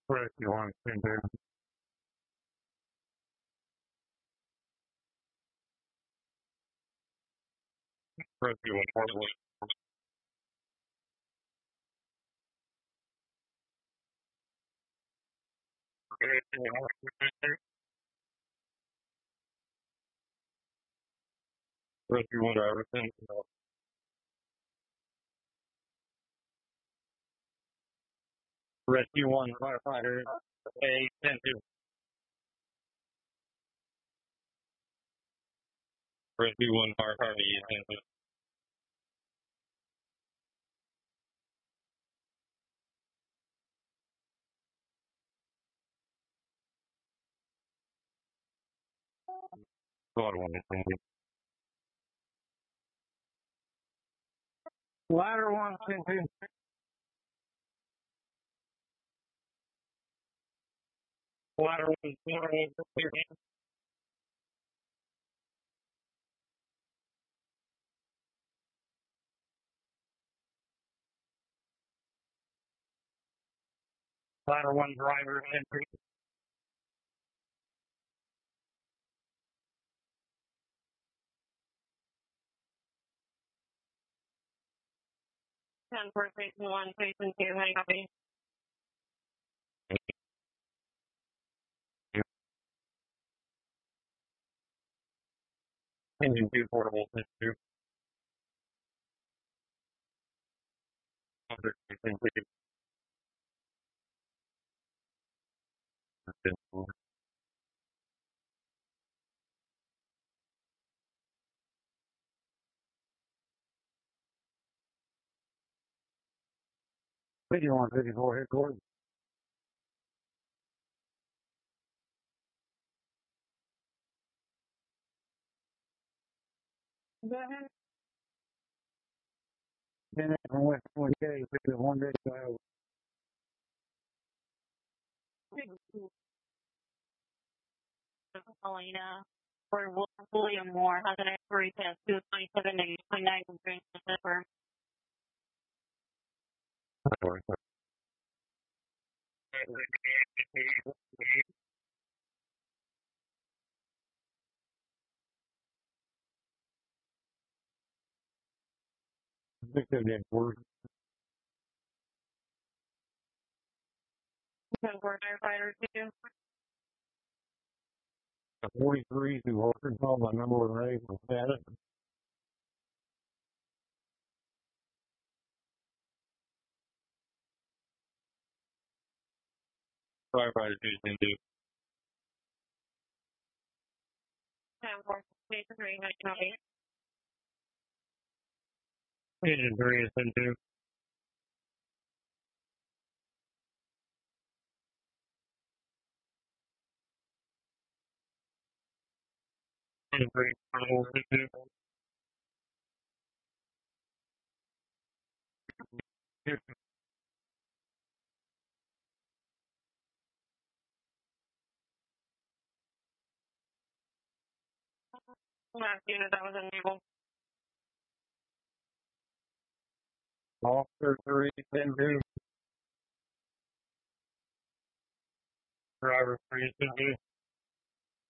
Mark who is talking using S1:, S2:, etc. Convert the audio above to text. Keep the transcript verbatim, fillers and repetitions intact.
S1: Rescue one, ten two. Rescue one, Portland. Rescue one, Iverson. Rescue one, firefighter. A ten two. Rescue one, firefighter. E ten two. Squad one, ten two. Ladder one, ten two. Ladder one, ten two. Ladder one, driver, ten three. ten four, station one, station two, how copy? Engine two, portable, ten two. ten two. fifty-one, fifty-four, headquarters. Go ahead. Then from West twenty-eight, fifty-one, dash five. Helena, for William Moore, has an expiry test two twenty-seven days, twenty-nine green December. Four firefighter two. forty-three to Arkansas, my number was raised from status. Firefighter two, ten two. ten four, station three, how copy? Engine three is ten two. Engine three, ten two. Last unit that was enabled. Officer three, ten two. Driver three, ten two.